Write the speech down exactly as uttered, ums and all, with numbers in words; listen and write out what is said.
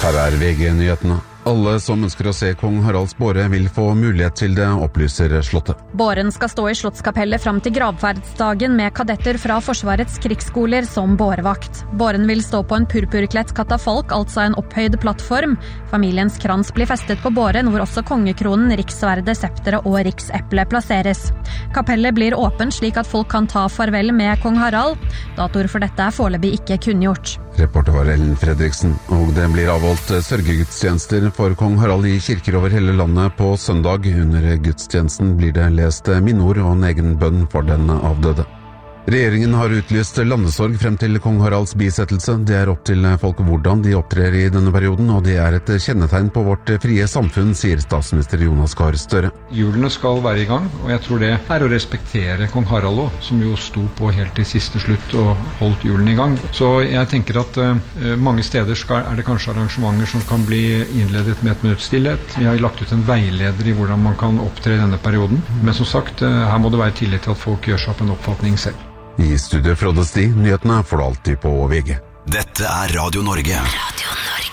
Her er V G-nyhetene. Alle som ønsker å se kong Haralds båre vil få mulighet til det, opplyser Slottet. Båren skal stå i Slottskapellet fram til gravferdsdagen med kadetter fra Forsvarets krigsskoler som bårevakt. Båren vil stå på en purpurkledt katafalk, altså en opphøyd plattform. Familiens krans blir festet på båren, hvor også kongekronen, rikssverdet, septeret og rikseplet plasseres. Kapellet blir åpent slik at folk kan ta farvel med kong Harald. Datoer for dette er foreløpig ikke kunngjort. Reporter var Ellen Fredriksen, og det blir avholdt sørgegudstjenester for kong Harald i kirker over hele landet på søndag. Under gudstjenesten blir det lest minneord og en egen bønn for den avdøde. Regjeringen har utlyst landesorg frem til kong Haralds bisettelse. Det er opp til folk hvordan de opptrer i denne perioden, og det er et kjennetegn på vårt frie samfunn, sier statsminister Jonas Gahr Støre. Hjulene skal være i gang, og jeg tror det er å respektere kong Harald også, som jo sto på helt til siste slutt og holdt hjulene i gang. Så jeg tenker at uh, mange steder skal, er det kanskje arrangementer som kan bli innledet med et minutts stillhet. Vi har lagt ut en veileder i hvordan man kan opptre i denne perioden, men som sagt, uh, her må det være tillit til at folk gjør seg opp en oppfatning selv. I studio Frode Sti, nyhetene får du alltid på V G. Dette er Radio Norge. Radio Norge.